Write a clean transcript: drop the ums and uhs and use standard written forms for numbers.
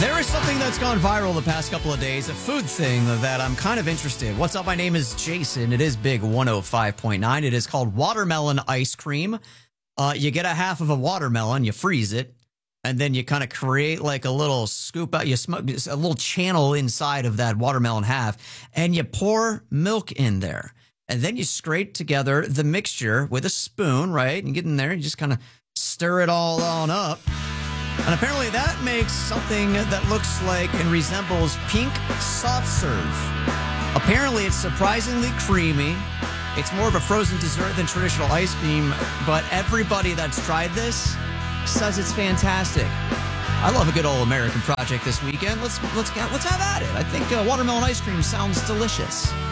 There is something that's gone viral the past couple of days, a food thing that I'm kind of interested. What's up? My name is Jason. It is Big 105.9. It is called watermelon ice cream. You get a half of a watermelon, you freeze it, and then you kind of create like a little scoop out, you smoke a little channel inside of that watermelon half, and you pour milk in there. And then you scrape together the mixture with a spoon, right? And get in there, you just kind of stir it all on up. And apparently that makes something that looks like and resembles pink soft serve. Apparently it's surprisingly creamy. It's more of a frozen dessert than traditional ice cream, but everybody that's tried this says it's fantastic. I love a good old American project this weekend. Let's have at it. I think watermelon ice cream sounds delicious.